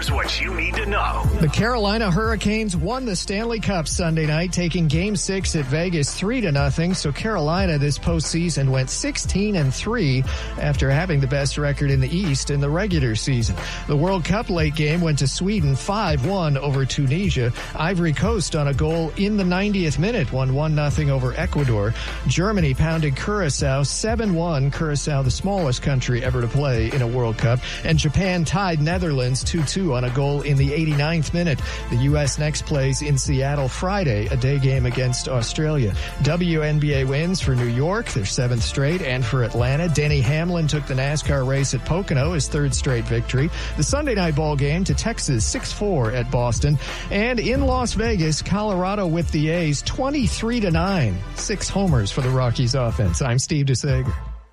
Here's what you need to know. The Carolina Hurricanes won the Stanley Cup Sunday night, taking Game 6 at Vegas 3-0. So Carolina this postseason went 16-3 after having the best record in the East in the regular season. The World Cup late game went to Sweden 5-1 over Tunisia. Ivory Coast on a goal in the 90th minute won 1-0 over Ecuador. Germany pounded Curacao 7-1. Curacao, the smallest country ever to play in a World Cup. And Japan tied Netherlands 2-2 on a goal in the 89th minute. The U.S. next plays in Seattle Friday, a day game against Australia. WNBA wins for New York, their 7th straight, and for Atlanta. Denny Hamlin took the NASCAR race at Pocono, his 3rd straight victory. The Sunday night ball game to Texas 6-4 at Boston. And in Las Vegas, Colorado with the A's 23-9. 6 homers for the Rockies offense. I'm Steve DeSager.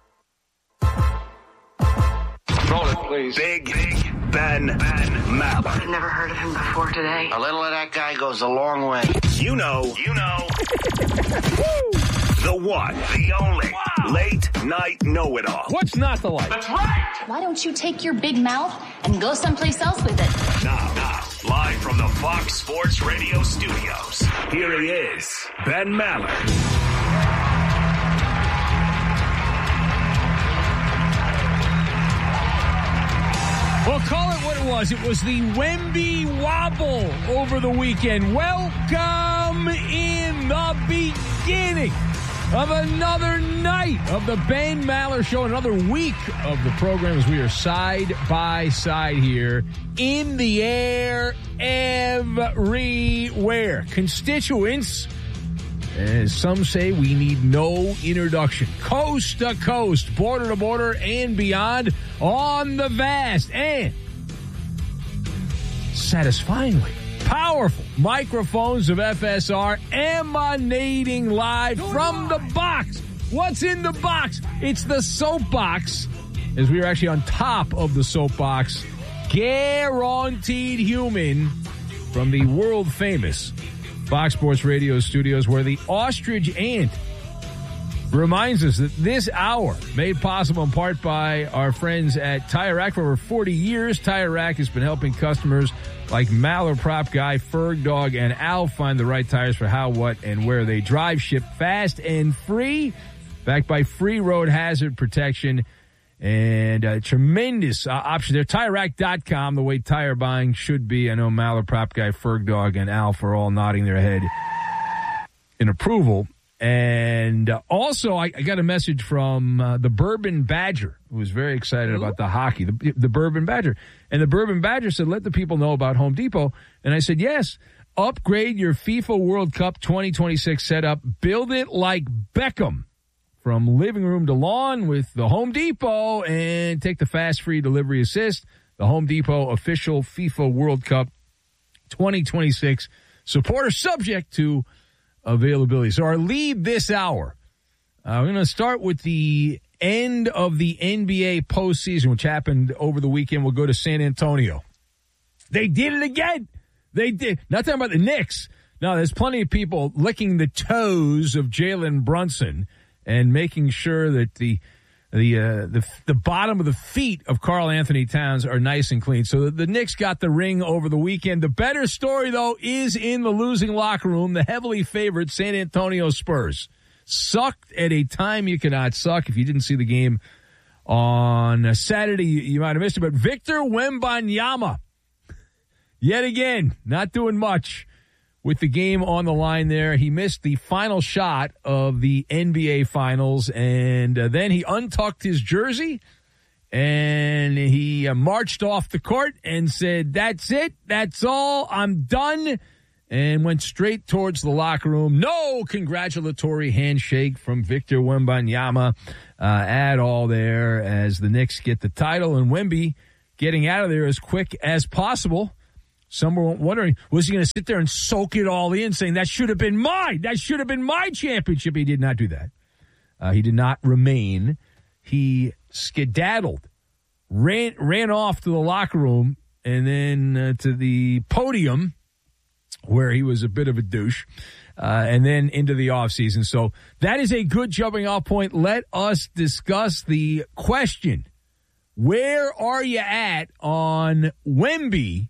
Roll it, please. Big Ben Maller. I've never heard of him before today. A little of that guy goes a long way. You know. The one, the only, late night know-it-all. What's not to like? That's right. Why don't you take your big mouth and go someplace else with it? Now, live from the Fox Sports Radio studios, here he is, Ben Maller. Well, call it what it was. It was the Wemby Wobble over the weekend. Welcome in the beginning of another night of the Ben Maller Show, another week of the program as we are side by side here in the air everywhere. Constituents, as some say, we need no introduction. Coast to coast, border to border, and beyond on the vast and satisfyingly powerful microphones of FSR emanating live from the box. What's in the box? It's the soapbox, as we are actually on top of the soapbox. Guaranteed Human from the world famous Fox Sports Radio studios, where the ostrich ant reminds us that this hour, made possible in part by our friends at Tire Rack for over 40 years. Tire Rack has been helping customers like Maller Prop Guy, Ferg Dog, and Al find the right tires for how, what, and where they drive. Ship fast and free, backed by free road hazard protection. And tremendous option there. TireRack.com, the way tire buying should be. I know Maller Prop Guy, Ferg Dog, and Alf are all nodding their head in approval. And also, I got a message from the Bourbon Badger, who was very excited about the hockey, the Bourbon Badger. And the Bourbon Badger said, let the people know about Home Depot. And I said, yes, upgrade your FIFA World Cup 2026 setup. Build it like Beckham. From living room to lawn with the Home Depot, and take the fast free delivery assist. The Home Depot official FIFA World Cup 2026 supporter, subject to availability. So our lead this hour, we're going to start with the end of the NBA postseason, which happened over the weekend. We'll go to San Antonio. They did it again. They did. Not talking about the Knicks. No, there's plenty of people licking the toes of Jalen Brunson and making sure that the bottom of the feet of Karl Anthony Towns are nice and clean. So the Knicks got the ring over the weekend. The better story, though, is in the losing locker room. The heavily favored San Antonio Spurs sucked at a time you cannot suck. If you didn't see the game on Saturday, you might have missed it. But Victor Wembanyama, yet again, not doing much with the game on the line there. He missed the final shot of the NBA Finals, and then he untucked his jersey, and he marched off the court and said, that's it, that's all, I'm done, and went straight towards the locker room. No congratulatory handshake from Victor Wembanyama at all there, as the Knicks get the title, and Wemby getting out of there as quick as possible. Some were wondering, was he going to sit there and soak it all in, saying, that should have been mine. That should have been my championship. He did not do that. He did not remain. He skedaddled, ran off to the locker room, and then to the podium, where he was a bit of a douche, and then into the offseason. So that is a good jumping off point. Let us discuss the question. Where are you at on Wemby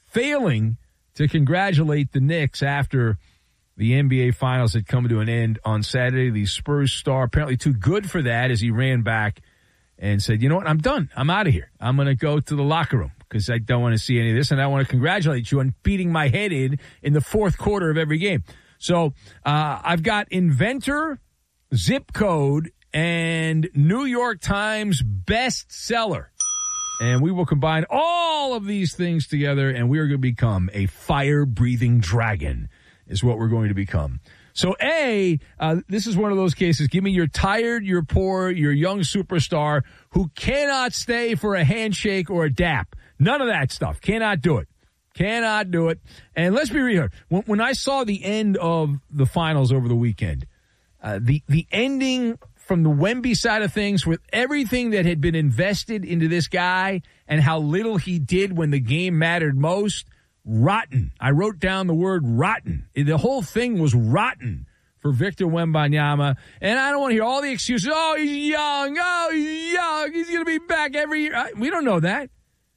failing to congratulate the Knicks after the NBA Finals had come to an end on Saturday. The Spurs star apparently too good for that as he ran back and said, you know what, I'm done. I'm out of here. I'm going to go to the locker room because I don't want to see any of this, and I want to congratulate you on beating my head in the fourth quarter of every game. So I've got inventor, zip code, and New York Times bestseller. And we will combine all of these things together, and we are going to become a fire-breathing dragon is what we're going to become. So, this is one of those cases. Give me your tired, your poor, your young superstar who cannot stay for a handshake or a dap. None of that stuff. Cannot do it. Cannot do it. And let's be real. When I saw the end of the finals over the weekend, the ending from the Wemby side of things with everything that had been invested into this guy and how little he did when the game mattered most, rotten. I wrote down the word rotten. The whole thing was rotten for Victor Wembanyama. And I don't want to hear all the excuses. Oh, he's young. Oh, he's young. He's going to be back every year. We don't know that.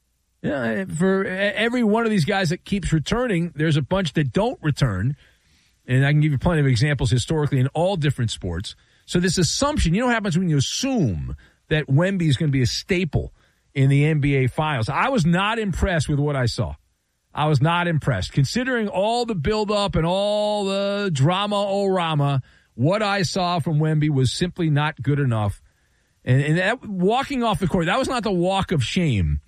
For every one of these guys that keeps returning, there's a bunch that don't return. And I can give you plenty of examples historically in all different sports. So this assumption, you know what happens when you assume that Wemby is going to be a staple in the NBA Finals. I was not impressed with what I saw. I was not impressed. Considering all the buildup and all the drama-o-rama, what I saw from Wemby was simply not good enough. And that, walking off the court, that was not the walk of shame.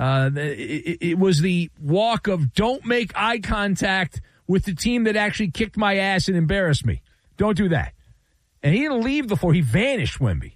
It was the walk of don't make eye contact with the team that actually kicked my ass and embarrassed me. Don't do that. And he didn't leave the floor. He vanished, Wemby.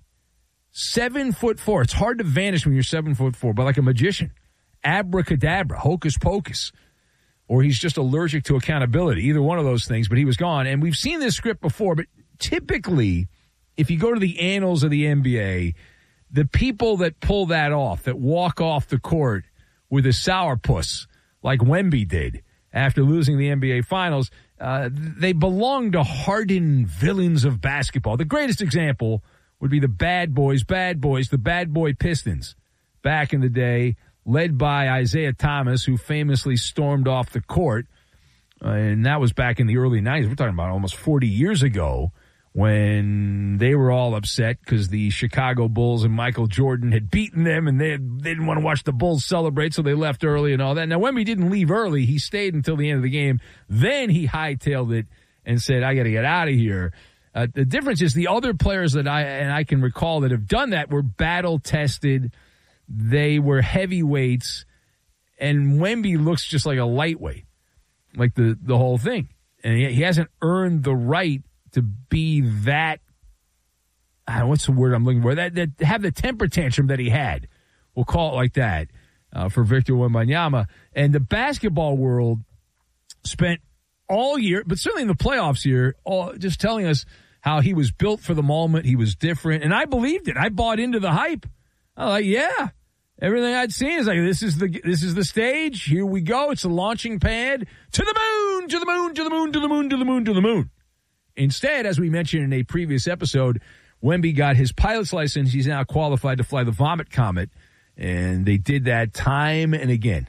7'4". It's hard to vanish when you're 7'4", but like a magician. Abracadabra, hocus pocus. Or he's just allergic to accountability. Either one of those things, but he was gone. And we've seen this script before, but typically, if you go to the annals of the NBA, the people that pull that off, that walk off the court with a sourpuss, like Wemby did after losing the NBA Finals, they belong to hardened villains of basketball. The greatest example would be the bad boys, the bad boy Pistons back in the day, led by Isaiah Thomas, who famously stormed off the court. And that was back in the early 90s. We're talking about almost 40 years ago when they were all upset because the Chicago Bulls and Michael Jordan had beaten them and they didn't want to watch the Bulls celebrate, so they left early and all that. Now, Wemby didn't leave early. He stayed until the end of the game. Then he hightailed it and said, I got to get out of here. The difference is the other players that I can recall that have done that were battle-tested. They were heavyweights, and Wemby looks just like a lightweight, like the whole thing. And he hasn't earned the right to be that, what's the word I'm looking for, that have the temper tantrum that he had. We'll call it like that for Victor Wembanyama. And the basketball world spent all year, but certainly in the playoffs here, just telling us how he was built for the moment. He was different. And I believed it. I bought into the hype. I was like, yeah. Everything I'd seen is like, this is the stage. Here we go. It's a launching pad to the moon, to the moon, to the moon, to the moon, to the moon, to the moon. Instead, as we mentioned in a previous episode, Wemby got his pilot's license. He's now qualified to fly the Vomit Comet. And they did that time and again.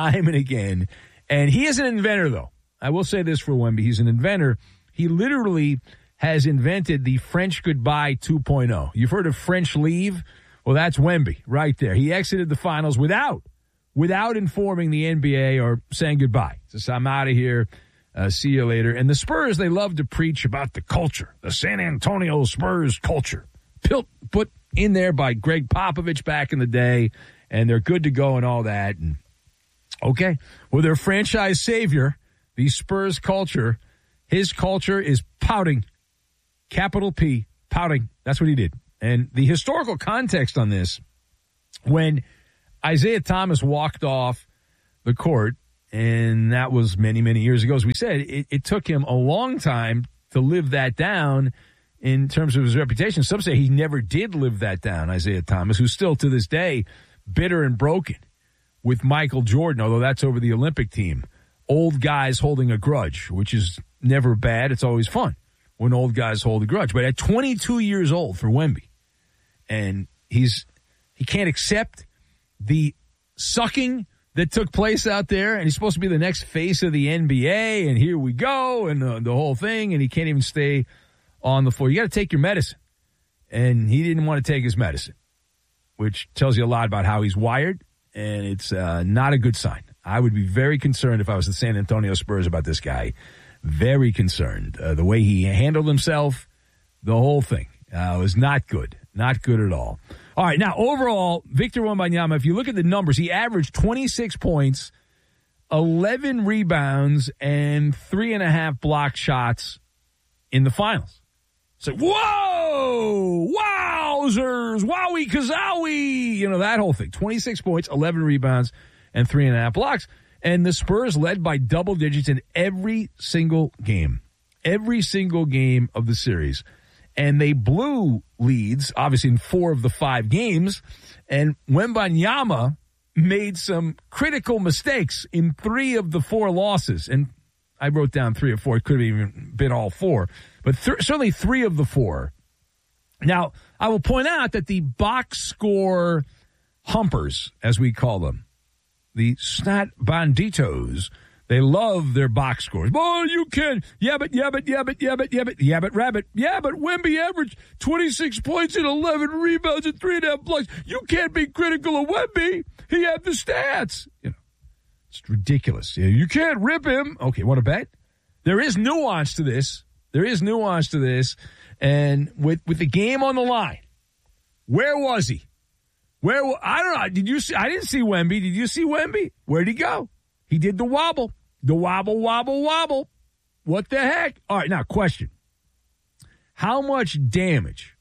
And he is an inventor, though. I will say this for Wemby. He's an inventor. He literally has invented the French goodbye 2.0. You've heard of French leave? Well, that's Wemby right there. He exited the finals without informing the NBA or saying goodbye. Just, I'm out of here. See you later. And the Spurs, they love to preach about the culture, the San Antonio Spurs culture. Put in there by Greg Popovich back in the day, and they're good to go and all that. And okay, well, their franchise savior, the Spurs culture, his culture is pouting. Capital P, pouting. That's what he did. And the historical context on this, when Isaiah Thomas walked off the court, and that was many, many years ago, as we said, it took him a long time to live that down in terms of his reputation. Some say he never did live that down, Isaiah Thomas, who's still to this day bitter and broken with Michael Jordan, although that's over the Olympic team. Old guys holding a grudge, which is never bad. It's always fun when old guys hold a grudge. But at 22 years old for Wemby, and he can't accept the sucking, that took place out there, and he's supposed to be the next face of the NBA, and here we go, and the whole thing, and he can't even stay on the floor. You got to take your medicine, and he didn't want to take his medicine, which tells you a lot about how he's wired, and it's not a good sign. I would be very concerned if I was the San Antonio Spurs about this guy. Very concerned. The way he handled himself, the whole thing was not good. Not good at all. All right, now, overall, Victor Wembanyama, if you look at the numbers, he averaged 26 points, 11 rebounds, and 3.5 block shots in the finals. So, whoa! Wowzers! Wowie kazowie! You know, that whole thing. 26 points, 11 rebounds, and 3.5 blocks. And the Spurs led by double digits in every single game. Every single game of the series. And they blew leads, obviously, in 4 of the 5 games. And Wembanyama made some critical mistakes in 3 of the 4 losses. And I wrote down 3 or 4. It could have even been all 4. But certainly 3 of the 4. Now, I will point out that the box score humpers, as we call them, the stat banditos, they love their box scores. Oh, you can. Yeah, but rabbit. Yeah, but Wemby averaged 26 points and 11 rebounds and 3.5 blocks. You can't be critical of Wemby. He had the stats. You know, it's ridiculous. You can't rip him. Okay, want to bet? There is nuance to this. And with the game on the line, where was he? I don't know. Did you see? I didn't see Wemby. Did you see Wemby? Where'd he go? He did the wobble. The wobble. What the heck? All right, now, question. How much damage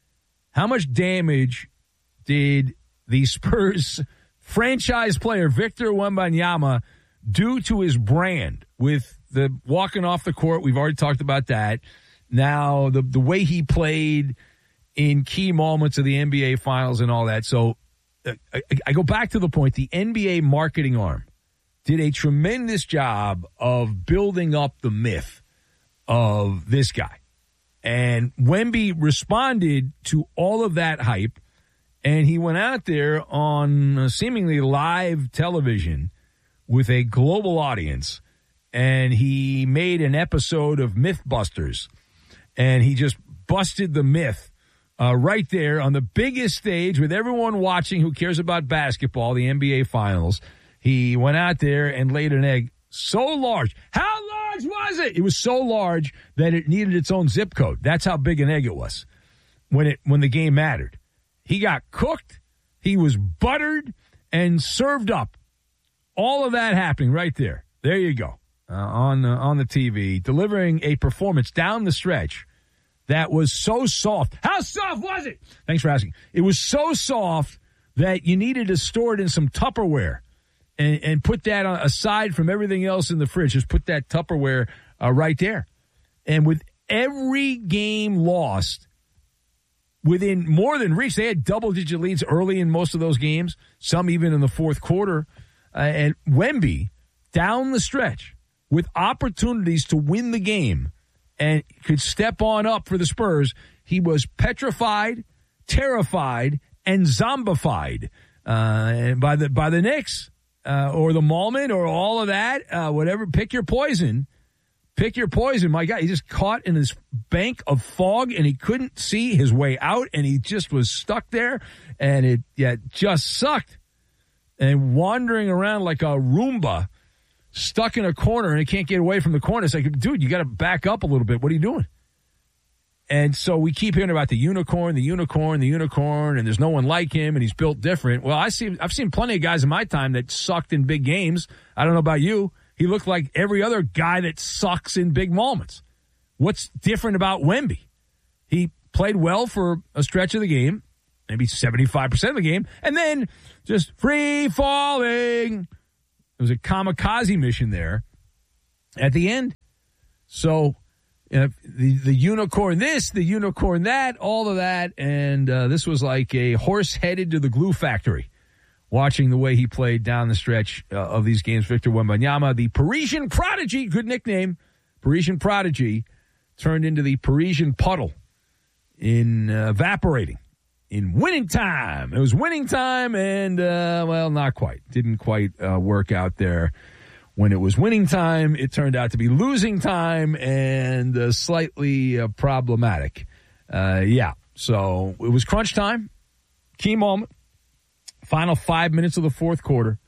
did the Spurs franchise player Victor Wembanyama do to his brand with the walking off the court? We've already talked about that. Now, the way he played in key moments of the NBA Finals and all that. So I go back to the point. The NBA marketing arm did a tremendous job of building up the myth of this guy. And Wemby responded to all of that hype, and he went out there on seemingly live television with a global audience, and he made an episode of Mythbusters, and he just busted the myth right there on the biggest stage with everyone watching who cares about basketball, the NBA Finals. He went out there and laid an egg so large. How large was it? It was so large that it needed its own zip code. That's how big an egg it was when the game mattered. He got cooked. He was buttered and served up. All of that happening right there. There you go. On the TV, delivering a performance down the stretch that was so soft. How soft was it? Thanks for asking. It was so soft that you needed to store it in some Tupperware. And put that aside from everything else in the fridge. Just put that Tupperware right there. And with every game lost, within more than reach, they had double-digit leads early in most of those games, some even in the fourth quarter. And Wemby, down the stretch, with opportunities to win the game and could step on up for the Spurs, he was petrified, terrified, and zombified by the Knicks. Or the moment, or all of that, whatever. Pick your poison. My God, he just caught in this bank of fog, and he couldn't see his way out, and he just was stuck there, and it just sucked. And wandering around like a Roomba, stuck in a corner, and he can't get away from the corner. It's like, dude, you got to back up a little bit. What are you doing? And so we keep hearing about the unicorn, and there's no one like him, and he's built different. Well, I've seen plenty of guys in my time that sucked in big games. I don't know about you. He looked like every other guy that sucks in big moments. What's different about Wemby? He played well for a stretch of the game, maybe 75% of the game, and then just free falling. It was a kamikaze mission there at the end. So the unicorn this, the unicorn that, all of that, and this was like a horse headed to the glue factory, watching the way he played down the stretch of these games. Victor Wembanyama, the Parisian Prodigy, good nickname, Parisian Prodigy, turned into the Parisian Puddle in evaporating in winning time. It was winning time, and, not quite. Didn't quite work out there. When it was winning time, it turned out to be losing time and slightly problematic. So it was crunch time, key moment, final 5 minutes of the fourth quarter,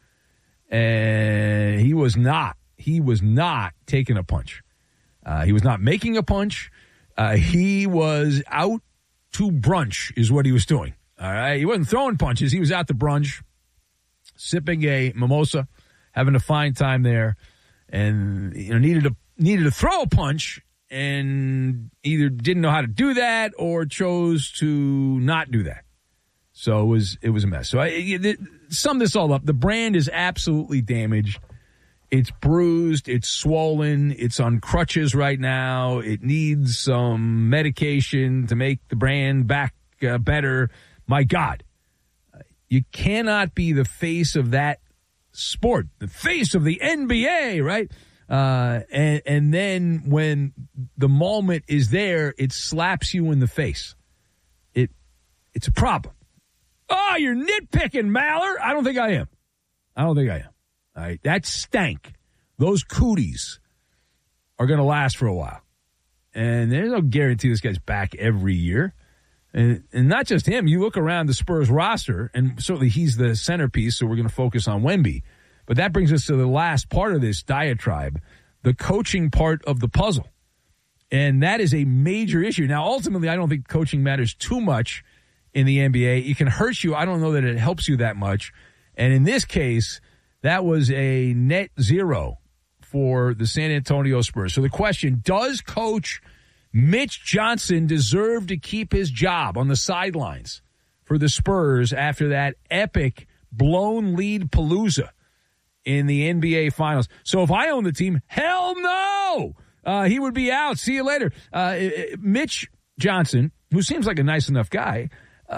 and he was not taking a punch. He was not making a punch. He was out to brunch is what he was doing. All right. He wasn't throwing punches. He was out to brunch, sipping a mimosa, having a fine time there, and needed to throw a punch and either didn't know how to do that or chose to not do that. So it was a mess. So sum this all up. The brand is absolutely damaged. It's bruised. It's swollen. It's on crutches right now. It needs some medication to make the brand back better. My God, you cannot be the face of that sport, the face of the NBA, right? And then when the moment is there, it slaps you in the face. It's a problem. Oh, you're nitpicking, Maller. I don't think I am. All right, that stank. Those cooties are going to last for a while. And there's no guarantee this guy's back every year. And not just him. You look around the Spurs roster, and certainly he's the centerpiece, so we're going to focus on Wemby. But that brings us to the last part of this diatribe, the coaching part of the puzzle. And that is a major issue. Now, ultimately, I don't think coaching matters too much in the NBA. It can hurt you. I don't know that it helps you that much. And in this case, that was a net zero for the San Antonio Spurs. So the question, does Coach Mitch Johnson deserve to keep his job on the sidelines for the Spurs after that epic blown lead palooza in the NBA Finals? So if I own the team, hell no! He would be out. See you later. Mitch Johnson, who seems like a nice enough guy,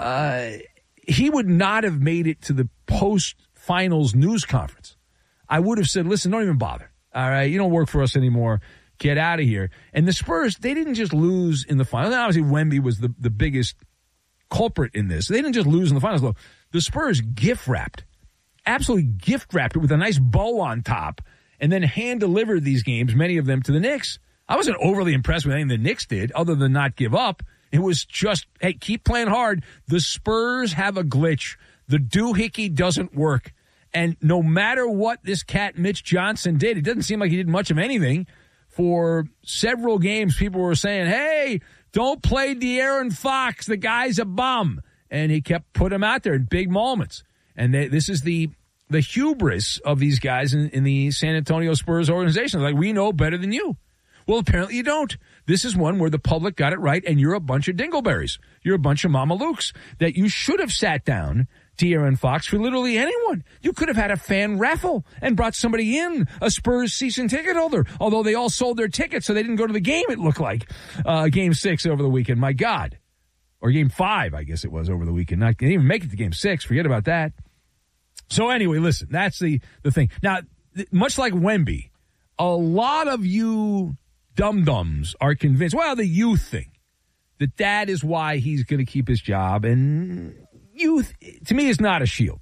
he would not have made it to the post-finals news conference. I would have said, listen, don't even bother. All right, you don't work for us anymore. Get out of here. And the Spurs, they didn't just lose in the finals. And obviously, Wemby was the biggest culprit in this. They didn't just lose in the finals, though. The Spurs gift-wrapped, absolutely gift-wrapped it with a nice bow on top, and then hand-delivered these games, many of them, to the Knicks. I wasn't overly impressed with anything the Knicks did, other than not give up. It was just, hey, keep playing hard. The Spurs have a glitch. The doohickey doesn't work. And no matter what this cat Mitch Johnson did, it doesn't seem like he did much of anything. For several games, people were saying, hey, don't play De'Aaron Fox. The guy's a bum. And he kept putting him out there in big moments. And this is the hubris of these guys in the San Antonio Spurs organization. Like, we know better than you. Well, apparently you don't. This is one where the public got it right, and you're a bunch of dingleberries. You're a bunch of mamalukes that you should have sat down De'Aaron Fox for literally anyone. You could have had a fan raffle and brought somebody in, a Spurs season ticket holder, although they all sold their tickets, so they didn't go to the game, it looked like. Game 6 over the weekend. My God. Or Game 5, I guess it was, over the weekend. They didn't even make it to Game 6. Forget about that. So anyway, listen, that's the thing. Now, much like Wemby, a lot of you dum-dums are convinced, well, the youth thing, that is why he's going to keep his job. And youth, to me, is not a shield.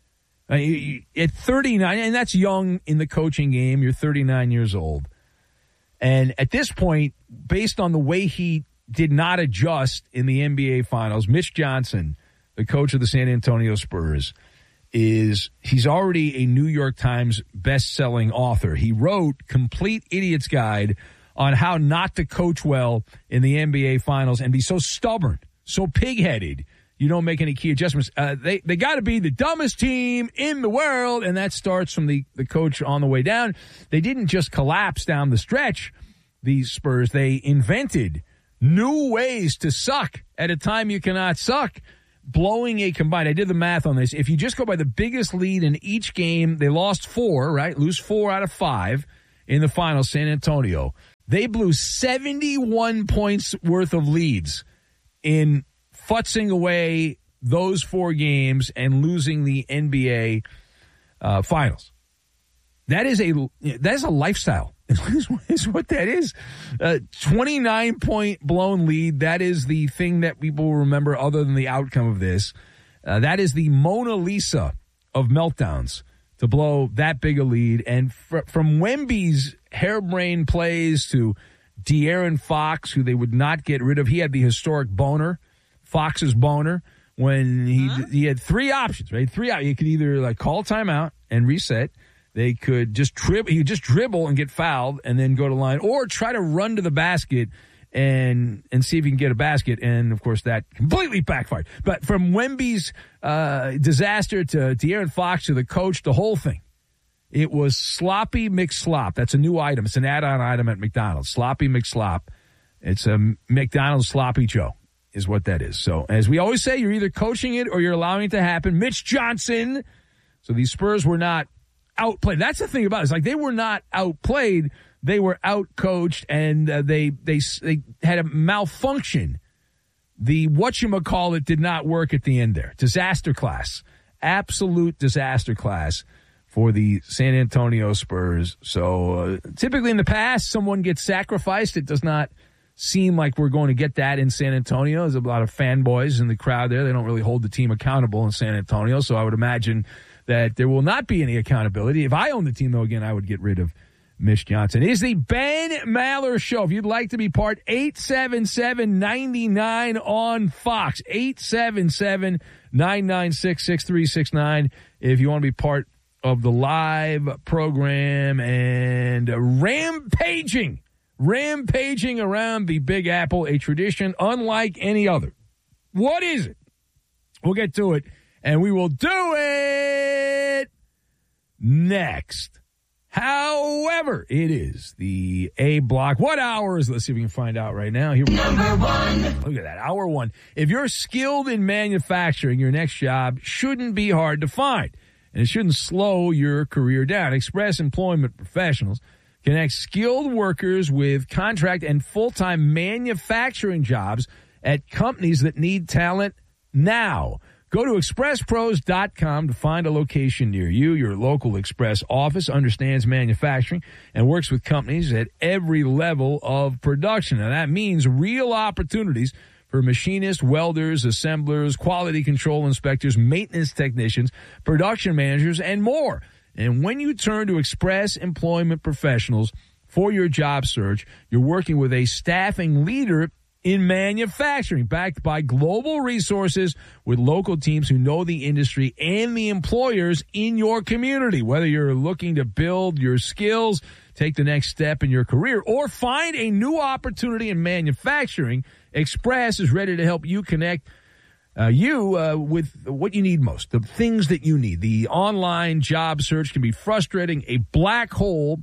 At 39, and that's young in the coaching game, you're 39 years old. And at this point, based on the way he did not adjust in the NBA Finals, Mitch Johnson, the coach of the San Antonio Spurs, he's already a New York Times best-selling author. He wrote Complete Idiot's Guide on how not to coach well in the NBA Finals and be so stubborn, so pig-headed, you don't make any key adjustments. They got to be the dumbest team in the world, and that starts from the coach on the way down. They didn't just collapse down the stretch, these Spurs. They invented new ways to suck at a time you cannot suck. Blowing a combined, I did the math on this. If you just go by the biggest lead in each game, they lost 4, right? Lose 4 out of 5 in the finals, San Antonio. They blew 71 points worth of leads in futzing away those 4 games and losing the NBA Finals. That is a lifestyle is what that is. 29-point blown lead. That is the thing that people remember other than the outcome of this. That is the Mona Lisa of meltdowns to blow that big a lead. And from Wemby's harebrained plays to De'Aaron Fox, who they would not get rid of. He had the historic boner, Fox's boner, when he had three options, right? You could either call timeout and reset. They could just dribble and get fouled and then go to line, or try to run to the basket and see if you can get a basket. And, of course, that completely backfired. But from Wemby's disaster to De'Aaron Fox to the coach, the whole thing, it was sloppy McSlop. That's a new item. It's an add-on item at McDonald's. Sloppy McSlop. It's a McDonald's Sloppy Joe is what that is. So, as we always say, you're either coaching it or you're allowing it to happen. Mitch Johnson. So these Spurs were not outplayed. That's the thing about it. It's like they were not outplayed. They were outcoached, and they had a malfunction. The whatchamacallit did not work at the end there. Disaster class. Absolute disaster class for the San Antonio Spurs. So typically in the past, someone gets sacrificed. It does not seem like we're going to get that in San Antonio. There's a lot of fanboys in the crowd there. They don't really hold the team accountable in San Antonio, so I would imagine that there will not be any accountability. If I owned the team, though, again, I would get rid of Mitch Johnson. It is the Ben Maller Show. If you'd like to be part, 877-99 on Fox. 877-996-6369 if you want to be part of the live program and rampaging around the Big Apple, a tradition unlike any other. What is it? We'll get to it, and we will do it next. However, it is the A block. What hour is? Let's see if we can find out right now. Here we go. Number one. Look at that. Hour one. If you're skilled in manufacturing, your next job shouldn't be hard to find, and it shouldn't slow your career down. Express Employment Professionals connect skilled workers with contract and full-time manufacturing jobs at companies that need talent now. Go to expresspros.com to find a location near you. Your local Express office understands manufacturing and works with companies at every level of production. Now, that means real opportunities for machinists, welders, assemblers, quality control inspectors, maintenance technicians, production managers, and more. And when you turn to Express Employment Professionals for your job search, you're working with a staffing leader in manufacturing, backed by global resources with local teams who know the industry and the employers in your community. Whether you're looking to build your skills, take the next step in your career, or find a new opportunity in manufacturing, Express is ready to help you connect with what you need most, the things that you need. The online job search can be frustrating, a black hole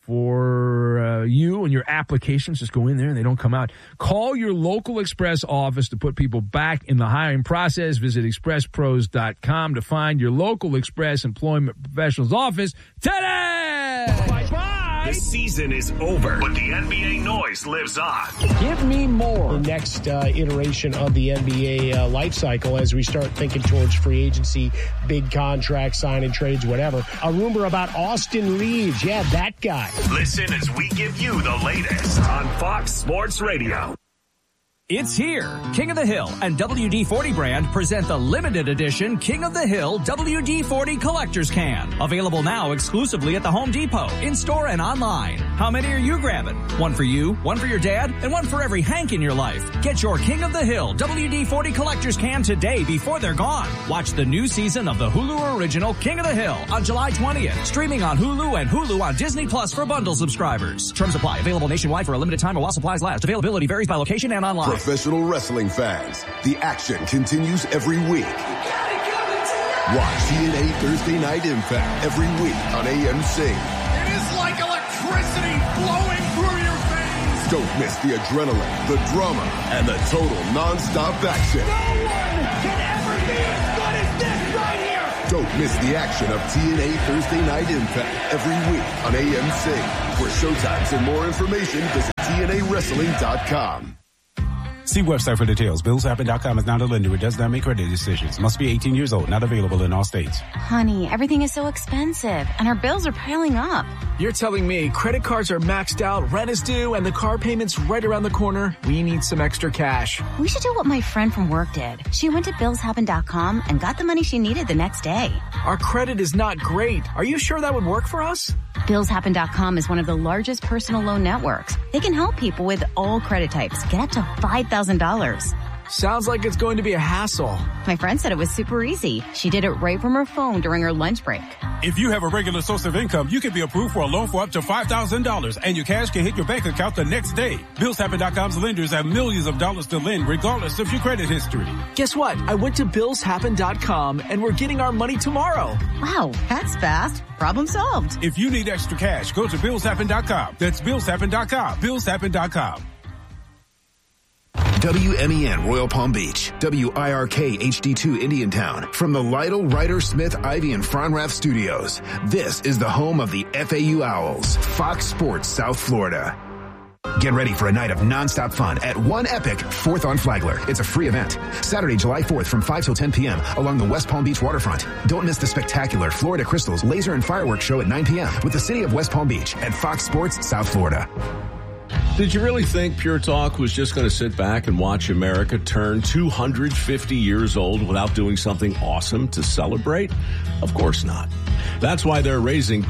for you and your applications. Just go in there and they don't come out. Call your local Express office to put people back in the hiring process. Visit expresspros.com to find your local Express Employment Professionals office today. Bye-bye. The season is over, but the NBA noise lives on. Give me more. The next iteration of the NBA life cycle as we start thinking towards free agency, big contracts, signing trades, whatever. A rumor about Austin Reeves. Yeah, that guy. Listen as we give you the latest on Fox Sports Radio. It's here. King of the Hill and WD-40 brand present the limited edition King of the Hill WD-40 Collector's Can. Available now exclusively at the Home Depot, in-store and online. How many are you grabbing? One for you, one for your dad, and one for every Hank in your life. Get your King of the Hill WD-40 Collector's Can today before they're gone. Watch the new season of the Hulu original King of the Hill on July 20th. Streaming on Hulu and Hulu on Disney Plus for bundle subscribers. Terms apply. Available nationwide for a limited time or while supplies last. Availability varies by location and online. Professional wrestling fans, the action continues every week. Watch TNA Thursday Night Impact every week on AMC. It is like electricity flowing through your veins. Don't miss the adrenaline, the drama, and the total non-stop action. No one can ever be as good as this right here. Don't miss the action of TNA Thursday Night Impact every week on AMC. For showtimes and more information, visit TNAWrestling.com. See website for details. BillsHappen.com is not a lender. It does not make credit decisions. Must be 18 years old. Not available in all states. Honey, everything is so expensive, and our bills are piling up. You're telling me credit cards are maxed out, rent is due, and the car payment's right around the corner? We need some extra cash. We should do what my friend from work did. She went to BillsHappen.com and got the money she needed the next day. Our credit is not great. Are you sure that would work for us? BillsHappen.com is one of the largest personal loan networks. They can help people with all credit types get up to $5,000. Sounds like it's going to be a hassle. My friend said it was super easy. She did it right from her phone during her lunch break. If you have a regular source of income, you can be approved for a loan for up to $5,000, and your cash can hit your bank account the next day. BillsHappen.com's lenders have millions of dollars to lend, regardless of your credit history. Guess what? I went to BillsHappen.com, and we're getting our money tomorrow. Wow, that's fast. Problem solved. If you need extra cash, go to BillsHappen.com. That's BillsHappen.com. BillsHappen.com. WMEN Royal Palm Beach, WIRK HD2 Indiantown. From the Lytle, Ryder, Smith, Ivy, and Fronrath studios, this is the home of the FAU Owls, Fox Sports South Florida. Get ready for a night of nonstop fun at One Epic 4th on Flagler. It's a free event. Saturday, July 4th from 5 till 10 p.m. along the West Palm Beach waterfront. Don't miss the spectacular Florida Crystals Laser and Fireworks Show at 9 p.m. with the City of West Palm Beach at Fox Sports South Florida. Did you really think Pure Talk was just going to sit back and watch America turn 250 years old without doing something awesome to celebrate? Of course not. That's why they're raising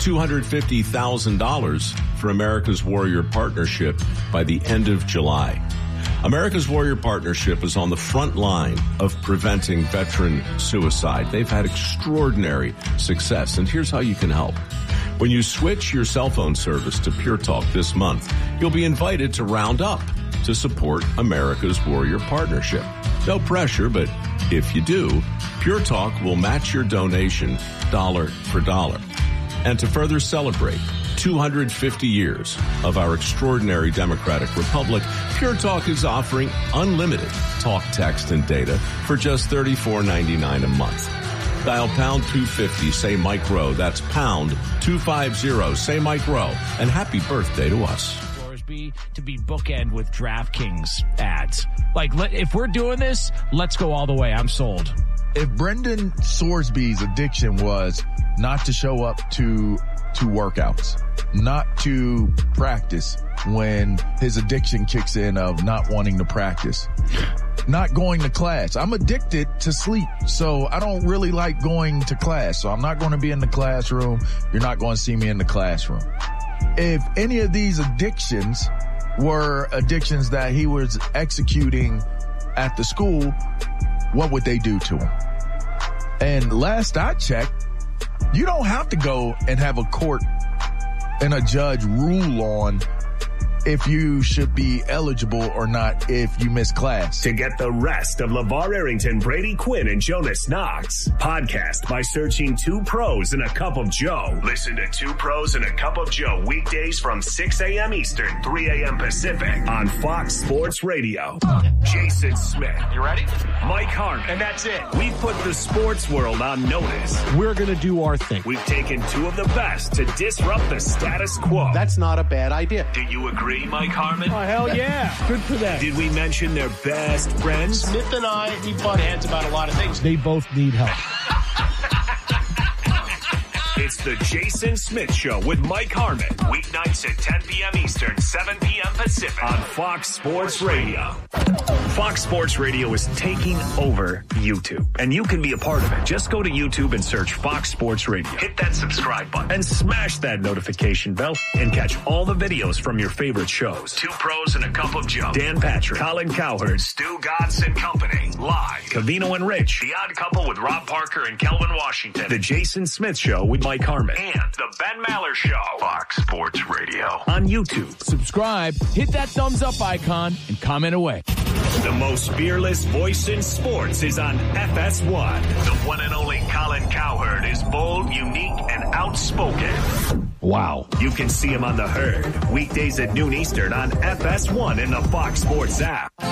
$250,000 for America's Warrior Partnership by the end of July. America's Warrior Partnership is on the front line of preventing veteran suicide. They've had extraordinary success, and here's how you can help. When you switch your cell phone service to Pure Talk this month, you'll be invited to round up to support America's Warrior Partnership. No pressure, but if you do, Pure Talk will match your donation dollar for dollar. And to further celebrate 250 years of our extraordinary democratic republic, Pure Talk is offering unlimited talk, text, and data for just $34.99 a month. Dial pound 250, say Mike Rowe. That's pound 250, say Mike Rowe. And happy birthday to us. To be bookend with DraftKings ads. Like, if we're doing this, let's go all the way. I'm sold. If Brendan Sorsby's addiction was not to show up to workouts, not to practice when his addiction kicks in of not wanting to practice, not going to class. I'm addicted to sleep, so I don't really like going to class. So I'm not going to be in the classroom. You're not going to see me in the classroom. If any of these addictions were addictions that he was executing at the school, what would they do to him? And last I checked, you don't have to go and have a court and a judge rule on if you should be eligible or not if you miss class. To get the rest of LeVar Arrington, Brady Quinn, and Jonas Knox, podcast by searching Two Pros and a Cup of Joe. Listen to Two Pros and a Cup of Joe weekdays from 6 a.m. Eastern, 3 a.m. Pacific on Fox Sports Radio. Jason Smith. You ready? Mike Harmon. And that's it. We've put the sports world on notice. We're going to do our thing. We've taken two of the best to disrupt the status quo. That's not a bad idea. Do you agree, Mike Harmon? Oh, hell yeah. Good for them. Did we mention their best friends? Smith and I, we butt heads about a lot of things. They both need help. It's the Jason Smith Show with Mike Harmon. Weeknights at 10 p.m. Eastern, 7 p.m. Pacific on Fox Sports Radio. Fox Sports Radio is taking over YouTube, and you can be a part of it. Just go to YouTube and search Fox Sports Radio. Hit that subscribe button and smash that notification bell and catch all the videos from your favorite shows. Two Pros and a Cup of Joe. Dan Patrick, Colin Cowherd, Stu Godson Company. Live. Covino and Rich. The Odd Couple with Rob Parker and Kelvin Washington. The Jason Smith Show with Mike Harmon. And the Ben Maller Show. Fox Sports Radio. On YouTube. Subscribe, hit that thumbs up icon, and comment away. The most fearless voice in sports is on FS1. The one and only Colin Cowherd is bold, unique, and outspoken. Wow. You can see him on The Herd, weekdays at noon Eastern on FS1 in the Fox Sports app.